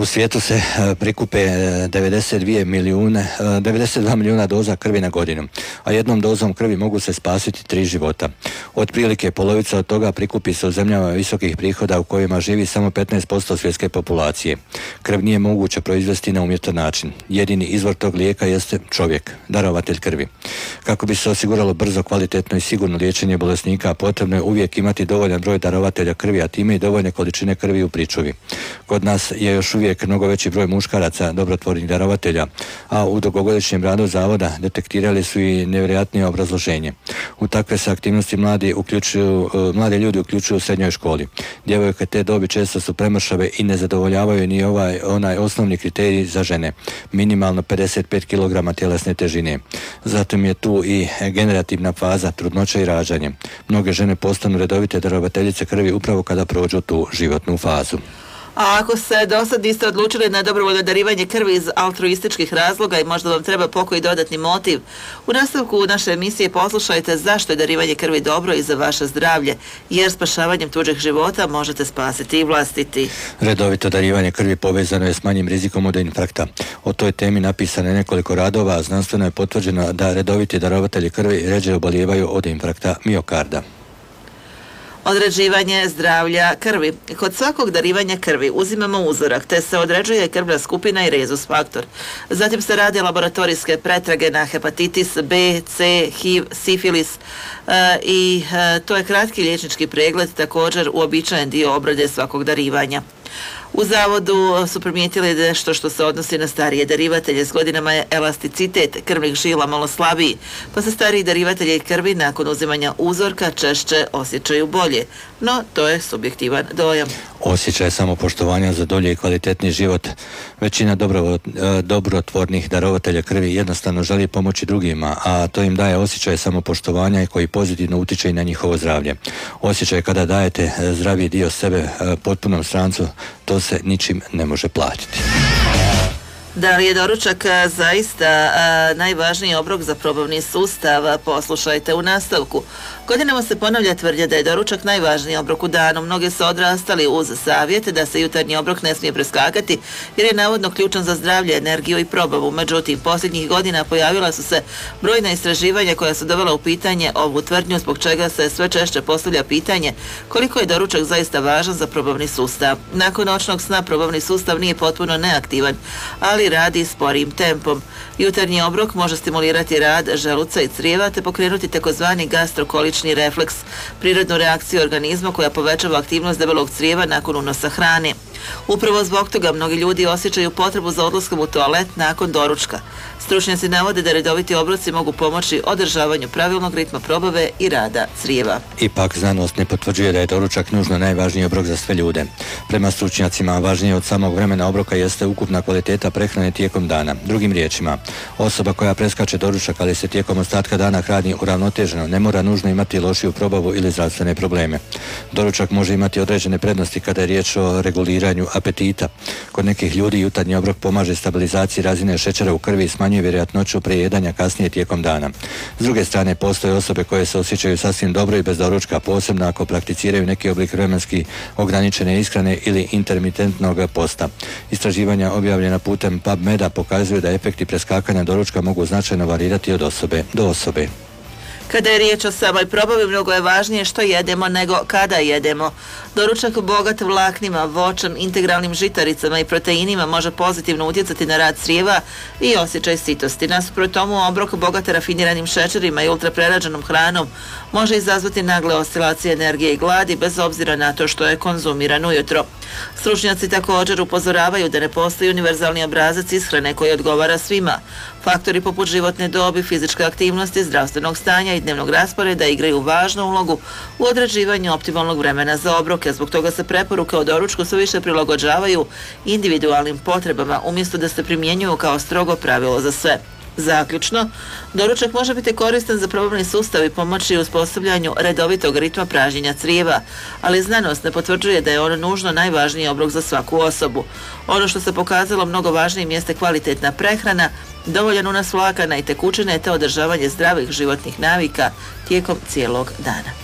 U svijetu se prikupe 92 milijuna doza krvi na godinu, a jednom dozom krvi mogu se spasiti 3 života. Otprilike polovica od toga prikupi se u zemljama visokih prihoda u kojima živi samo 15% svjetske populacije. Krv nije moguće proizvesti na umjetan način. Jedini izvor tog lijeka jeste čovjek, darovatelj krvi. Kako bi se osiguralo brzo, kvalitetno i sigurno liječenje bolesnika, potrebno je uvijek imati dovoljan broj darovatelja krvi, a time i dovoljne količine krvi u pričuvi. Kod nas je još uvijek mnogo veći broj muškaraca dobrotvornih darovatelja, a u dugogodišnjem radu zavoda detektirali su i nevjerojatnije obrazloženje. U takve se aktivnosti mladi ljudi uključuju u srednjoj školi. Djevojke te dobi često su premršave i ne zadovoljavaju ni onaj osnovni kriterij za žene, minimalno 55 kg tjelesne težine. Zatim je tu i generativna faza, trudnoća i rađanje. Mnoge žene postanu redovite darovateljice krvi upravo kada prođu tu životnu fazu. A ako se do sad niste odlučili na dobrovoljno darivanje krvi iz altruističkih razloga i možda vam treba pokoji dodatni motiv, u nastavku naše emisije poslušajte zašto je darivanje krvi dobro i za vaše zdravlje, jer spašavanjem tuđih života možete spasiti i vlastiti. Redovito darivanje krvi povezano je s manjim rizikom od infarkta. O toj temi napisano je nekoliko radova, a znanstveno je potvrđeno da redoviti darovatelji krvi rjeđe obolijevaju od infarkta miokarda. Određivanje zdravlja krvi. Kod svakog darivanja krvi uzimamo uzorak, te se određuje krvna skupina i rezus faktor. Zatim se rade laboratorijske pretrage na hepatitis B, C, HIV, sifilis i to je kratki liječnički pregled, također uobičajen dio obrade svakog darivanja. U zavodu su primijetili nešto što se odnosi na starije darivatelje. S godinama je elasticitet krvnih žila malo slabiji, pa se stariji darivatelji krvi nakon uzimanja uzorka češće osjećaju bolje. No, to je subjektivan dojam. Osjećaj samopoštovanja za dolje i kvalitetni život. Većina dobrotvornih darovatelja krvi jednostavno želi pomoći drugima, a to im daje osjećaj samopoštovanja koji pozitivno utiče i na njihovo zdravlje. Osjećaj kada dajete zdraviji dio sebe potpunom strancu, to se ničim ne može platiti. Da li je doručak zaista najvažniji obrok za probavni sustav? Poslušajte u nastavku. Godinama se ponavlja tvrdnja da je doručak najvažniji obrok u danu. Mnogi su odrastali uz savjet da se jutarnji obrok ne smije preskakati jer je navodno ključan za zdravlje, energiju i probavu. Međutim, posljednjih godina pojavila su se brojna istraživanja koja su dovela u pitanje ovu tvrdnju, zbog čega se sve češće postavlja pitanje koliko je doručak zaista važan za probavni sustav. Nakon noćnog sna probavni sustav nije potpuno neaktivan, ali radi sporim tempom. Jutarnji obrok može stimulirati rad želuca i crijeva te pokrenuti takozvani gastrokolični refleks, prirodnu reakciju organizma koja povećava aktivnost debelog crijeva nakon unosa hrane. Upravo zbog toga mnogi ljudi osjećaju potrebu za odlaskom u toalet nakon doručka. Stručnjaci navode da redoviti obroci mogu pomoći održavanju pravilnog ritma probave i rada crijeva. Ipak znanost ne potvrđuje da je doručak nužno najvažniji obrok za sve ljude. Prema stručnjacima, važnije od samog vremena obroka jeste ukupna kvaliteta prehrane tijekom dana. Drugim riječima, osoba koja preskače doručak, ali se tijekom ostatka dana hrani uravnoteženo, ne mora nužno imati lošiju probavu ili zdravstvene probleme. Doručak može imati određene prednosti kada je riječ o reguliranju apetita. Kod nekih ljudi jutarnji obrok pomaže stabilizaciji razine šećera u krvi i smanjuje vjerojatnoću prejedanja kasnije tijekom dana. S druge strane, postoje osobe koje se osjećaju sasvim dobro i bez doručka, posebno ako prakticiraju neki oblik vremenski ograničene ishrane ili intermitentnog posta. Istraživanja objavljena putem PubMeda pokazuju da efekti preskakanja doručka mogu značajno varirati od osobe do osobe. Kada je riječ o samoj probavi, mnogo je važnije što jedemo nego kada jedemo. Doručak bogat vlaknima, voćem, integralnim žitaricama i proteinima može pozitivno utjecati na rad crijeva i osjećaj sitosti. Nasuprot tomu, obrok bogat rafiniranim šećerima i ultraprerađenom hranom može izazvati nagle oscilacije energije i gladi bez obzira na to što je konzumiran ujutro. Stručnjaci također upozoravaju da ne postoji univerzalni obrazac ishrane koji odgovara svima. Faktori poput životne dobi, fizičke aktivnosti, zdravstvenog stanja i dnevnog rasporeda igraju važnu ulogu u određivanju optimalnog vremena za obroke. Zbog toga se preporuke o doručku sve više prilagođavaju individualnim potrebama umjesto da se primjenjuju kao strogo pravilo za sve. Zaključno, doručak može biti koristan za probavni sustav i pomoći u uspostavljanju redovitog ritma pražnjenja crijeva, ali znanost ne potvrđuje da je ono nužno najvažniji obrok za svaku osobu. Ono što se pokazalo mnogo važnijim jeste kvalitetna prehrana, dovoljan unos vlakana i tekućine te održavanje zdravih životnih navika tijekom cijelog dana.